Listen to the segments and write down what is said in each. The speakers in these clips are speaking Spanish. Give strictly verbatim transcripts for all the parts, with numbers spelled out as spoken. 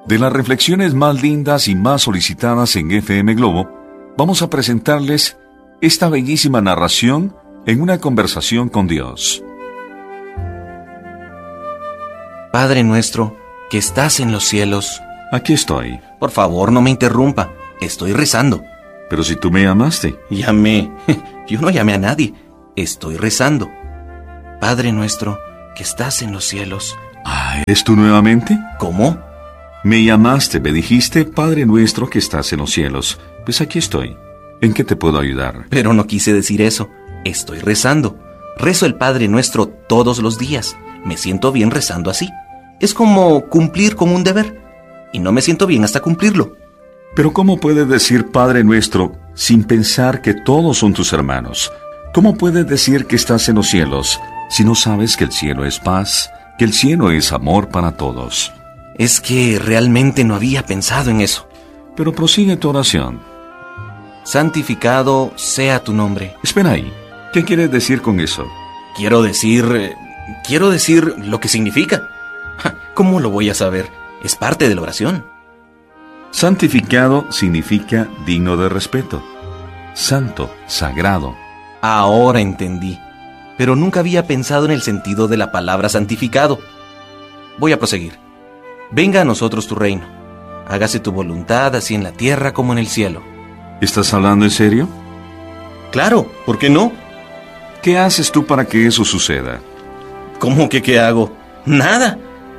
De las reflexiones más lindas y más solicitadas en F M Globo, vamos a presentarles esta bellísima narración en una conversación con Dios. Padre nuestro, que estás en los cielos. Aquí estoy. Por favor, no me interrumpa. Estoy rezando. Pero si tú me llamaste. Llamé. Yo no llamé a nadie. Estoy rezando. Padre nuestro, que estás en los cielos. Ah, ¿eres tú nuevamente? ¿Cómo? Me llamaste, me dijiste, Padre nuestro que estás en los cielos. Pues aquí estoy. ¿En qué te puedo ayudar? Pero no quise decir eso. Estoy rezando. Rezo el Padre Nuestro todos los días. Me siento bien rezando así. Es como cumplir con un deber. Y no me siento bien hasta cumplirlo. Pero ¿cómo puedes decir Padre Nuestro sin pensar que todos son tus hermanos? ¿Cómo puedes decir que estás en los cielos si no sabes que el cielo es paz, que el cielo es amor para todos? Es que realmente no había pensado en eso. Pero prosigue tu oración. Santificado sea tu nombre. Espera ahí. ¿Qué quieres decir con eso? Quiero decir... eh, quiero decir lo que significa. ¿Cómo lo voy a saber? Es parte de la oración. Santificado significa digno de respeto. Santo, sagrado. Ahora entendí. Pero nunca había pensado en el sentido de la palabra santificado. Voy a proseguir. Venga a nosotros tu reino. Hágase tu voluntad así en la tierra como en el cielo. ¿Estás hablando en serio? Claro, ¿por qué no? ¿Qué haces tú para que eso suceda? ¿Cómo que qué hago? Nada.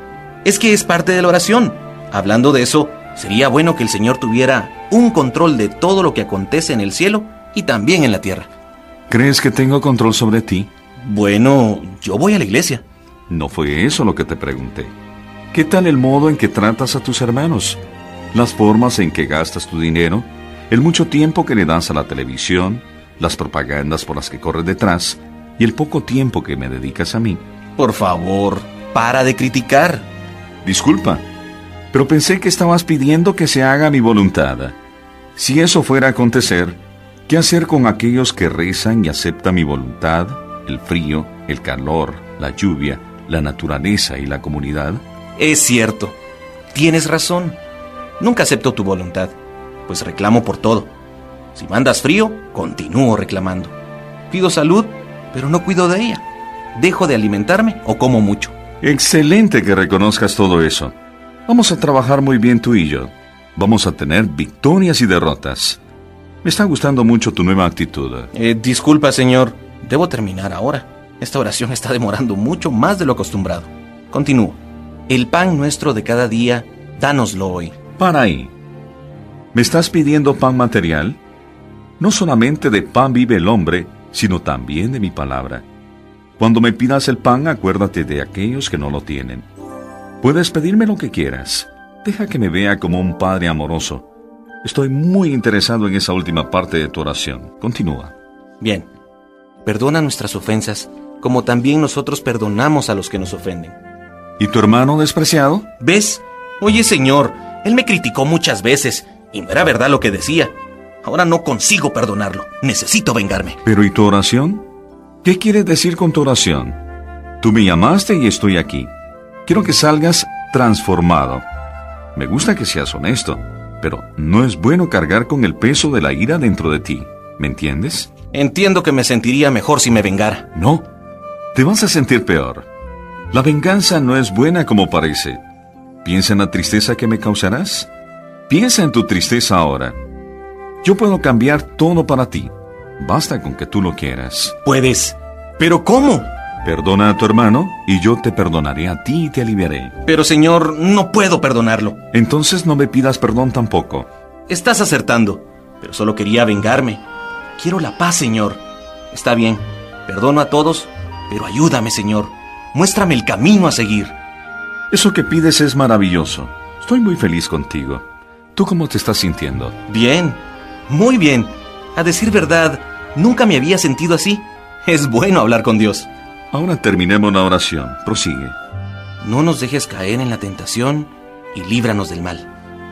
Es que es parte de la oración. Hablando de eso, sería bueno que el Señor tuviera un control de todo lo que acontece en el cielo y también en la tierra. ¿Crees que tengo control sobre ti? Bueno, yo voy a la iglesia. No fue eso lo que te pregunté. ¿Qué tal el modo en que tratas a tus hermanos? Las formas en que gastas tu dinero, el mucho tiempo que le das a la televisión, las propagandas por las que corres detrás y el poco tiempo que me dedicas a mí. Por favor, para de criticar. Disculpa, pero pensé que estabas pidiendo que se haga mi voluntad. Si eso fuera a acontecer, ¿qué hacer con aquellos que rezan y aceptan mi voluntad, el frío, el calor, la lluvia, la naturaleza y la comunidad? Es cierto, tienes razón. Nunca acepto tu voluntad, pues reclamo por todo. Si mandas frío, continúo reclamando. Pido salud, pero no cuido de ella. Dejo de alimentarme o como mucho. Excelente que reconozcas todo eso. Vamos a trabajar muy bien tú y yo. Vamos a tener victorias y derrotas. Me está gustando mucho tu nueva actitud. Eh, disculpa, señor. Debo terminar ahora. Esta oración está demorando mucho más de lo acostumbrado. Continúo. El pan nuestro de cada día, dánoslo hoy. Para ahí. ¿Me estás pidiendo pan material? No solamente de pan vive el hombre, sino también de mi palabra. Cuando me pidas el pan, acuérdate de aquellos que no lo tienen. Puedes pedirme lo que quieras. Deja que me vea como un padre amoroso. Estoy muy interesado en esa última parte de tu oración. Continúa. Bien. Perdona nuestras ofensas, como también nosotros perdonamos a los que nos ofenden. ¿Y tu hermano despreciado? ¿Ves? Oye, señor, él me criticó muchas veces y no era verdad lo que decía. Ahora no consigo perdonarlo. Necesito vengarme. ¿Pero y tu oración? ¿Qué quieres decir con tu oración? Tú me llamaste y estoy aquí. Quiero que salgas transformado. Me gusta que seas honesto, pero no es bueno cargar con el peso de la ira dentro de ti. ¿Me entiendes? Entiendo que me sentiría mejor si me vengara. No, te vas a sentir peor. La venganza no es buena como parece. Piensa en la tristeza que me causarás. Piensa en tu tristeza ahora. Yo puedo cambiar todo para ti. Basta con que tú lo quieras. Puedes. ¿Pero cómo? Perdona a tu hermano y yo te perdonaré a ti y te aliviaré. Pero, señor, no puedo perdonarlo. Entonces no me pidas perdón tampoco. Estás acertando, pero solo quería vengarme. Quiero la paz, señor. Está bien, perdono a todos, pero ayúdame, señor. Muéstrame el camino a seguir. Eso que pides es maravilloso. Estoy muy feliz contigo. ¿Tú cómo te estás sintiendo? Bien, muy bien. A decir verdad, nunca me había sentido así. Es bueno hablar con Dios. Ahora terminemos la oración. Prosigue. No nos dejes caer en la tentación y líbranos del mal.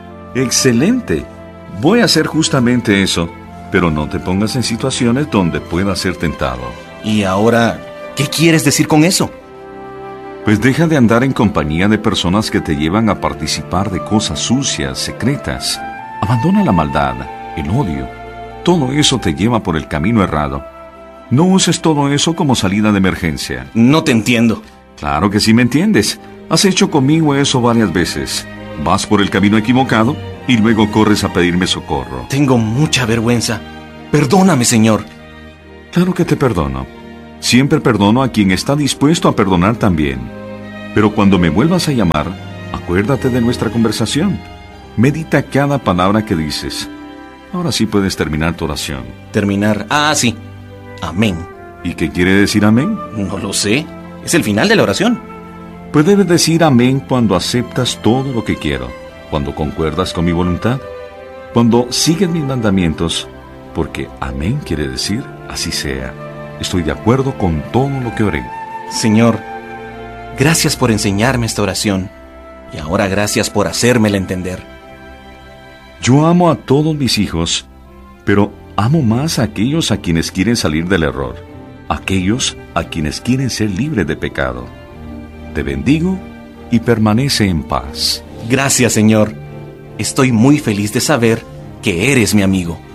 Excelente. Voy a hacer justamente eso, pero no te pongas en situaciones donde puedas ser tentado. ¿Y ahora qué quieres decir con eso? Pues deja de andar en compañía de personas que te llevan a participar de cosas sucias, secretas. Abandona la maldad, el odio. Todo eso te lleva por el camino errado. No uses todo eso como salida de emergencia. No te entiendo. Claro que sí me entiendes. Has hecho conmigo eso varias veces. Vas por el camino equivocado y luego corres a pedirme socorro. Tengo mucha vergüenza. Perdóname, Señor. Claro que te perdono. Siempre perdono a quien está dispuesto a perdonar también. Pero cuando me vuelvas a llamar, acuérdate de nuestra conversación. Medita cada palabra que dices. Ahora sí puedes terminar tu oración. Terminar. Ah, sí. Amén. ¿Y qué quiere decir amén? No lo sé. Es el final de la oración. Pues debes decir amén cuando aceptas todo lo que quiero, cuando concuerdas con mi voluntad, cuando sigues mis mandamientos, porque amén quiere decir así sea. Estoy de acuerdo con todo lo que oré. Señor, gracias por enseñarme esta oración y ahora gracias por hacérmela entender. Yo amo a todos mis hijos, pero amo más a aquellos a quienes quieren salir del error, aquellos a quienes quieren ser libres de pecado. Te bendigo y permanece en paz. Gracias, Señor. Estoy muy feliz de saber que eres mi amigo.